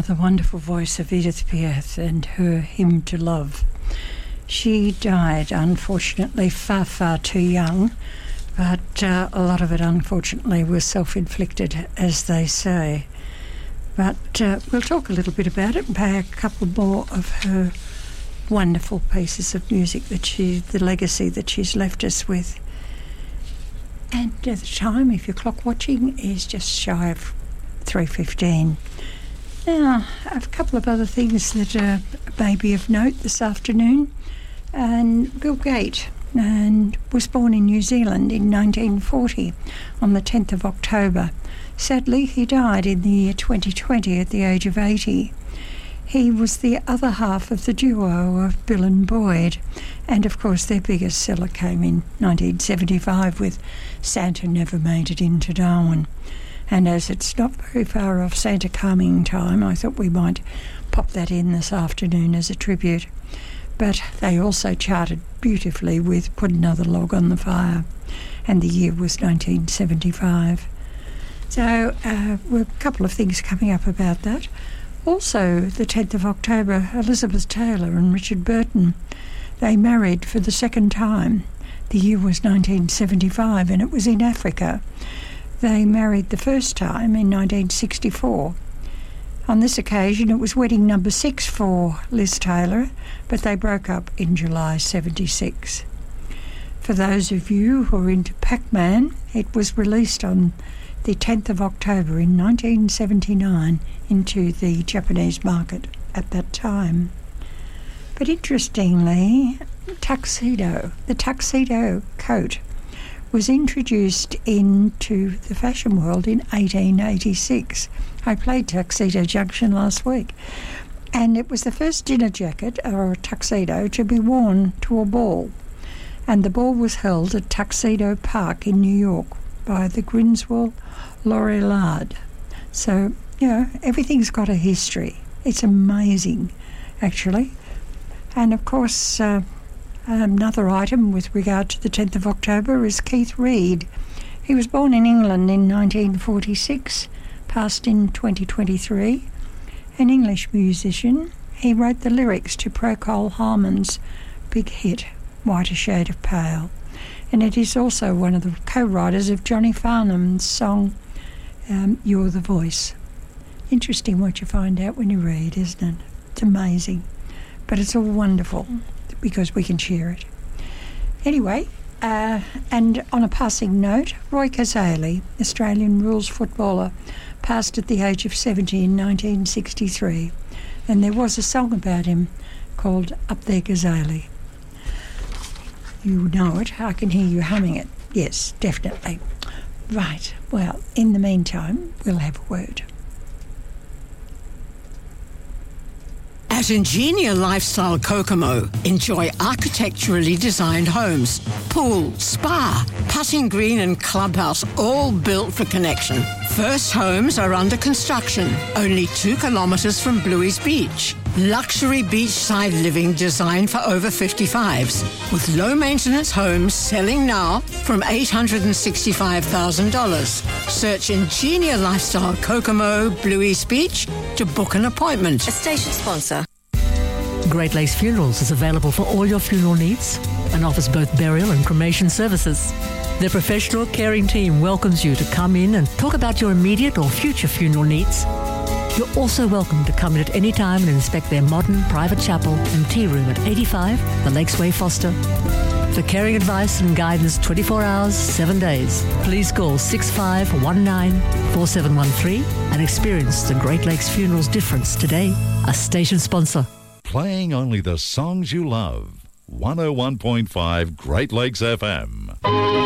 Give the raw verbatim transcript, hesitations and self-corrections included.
the wonderful voice of Edith Piaf and her Hymn to Love. She died, unfortunately, far, far too young, but uh, a lot of it, unfortunately, was self-inflicted, as they say. But uh, we'll talk a little bit about it and play a couple more of her wonderful pieces of music, that she, the legacy that she's left us with. And at the time, if you're clock watching, is just shy of three fifteen. Now, I have a couple of other things that are maybe of note this afternoon. And Bill Gates and was born in New Zealand in nineteen forty on the tenth of October. Sadly, he died in the year twenty twenty at the age of eighty. He was the other half of the duo of Bill and Boyd, and of course their biggest seller came in nineteen seventy-five with Santa Never Made It Into Darwin. And as it's not very far off Santa coming time, I thought we might pop that in this afternoon as a tribute. But they also charted beautifully with Put Another Log on the Fire, and the year was nineteen seventy-five. So uh, we've a couple of things coming up about that. Also, the tenth of October, Elizabeth Taylor and Richard Burton, they married for the second time. The year was nineteen seventy-five, and it was in Africa. They married the first time in nineteen sixty-four. On this occasion, it was wedding number six for Liz Taylor, but they broke up in July seventy-six. For those of you who are into Pac-Man, it was released on the tenth of October in nineteen seventy-nine into the Japanese market at that time. But interestingly, tuxedo, the tuxedo coat, was introduced into the fashion world in eighteen eighty-six. I played Tuxedo Junction last week, and it was the first dinner jacket or a tuxedo to be worn to a ball, and the ball was held at Tuxedo Park in New York by the Griswold Laurillard. So, you know, everything's got a history. It's amazing, actually. And of course, uh, another item with regard to the tenth of October is Keith Reid. He was born in England in nineteen forty-six, passed in twenty twenty-three. An English musician, he wrote the lyrics to Procol Harmon's big hit, Whiter Shade of Pale. And it is also one of the co-writers of Johnny Farnham's song, um, You're the Voice. Interesting what you find out when you read, isn't it? It's amazing. But it's all wonderful because we can share it. Anyway, uh, and on a passing note, Roy Casale, Australian rules footballer, passed at the age of seventy in nineteen sixty-three. And there was a song about him called Up There Casale. You know it. I can hear you humming it. Yes, definitely. Right. Well, in the meantime, we'll have a word. At Ingenia Lifestyle Kokomo, enjoy architecturally designed homes, pool, spa, putting green and clubhouse, all built for connection. First homes are under construction, only two kilometres from Bluey's Beach. Luxury beachside living designed for over fifty-fives, with low-maintenance homes selling now from eight hundred sixty-five thousand dollars. Search Ingenia Lifestyle Kokomo, Bluey's Beach to book an appointment. A station sponsor. Great Lakes Funerals is available for all your funeral needs and offers both burial and cremation services. Their professional caring team welcomes you to come in and talk about your immediate or future funeral needs. You're also welcome to come in at any time and inspect their modern private chapel and tea room at eighty-five The Lakes Way, Foster. For caring advice and guidance twenty-four hours, seven days, please call six five one nine four seven one three and experience the Great Lakes Funerals difference today. A station sponsor. Playing only the songs you love. one oh one point five Great Lakes F M.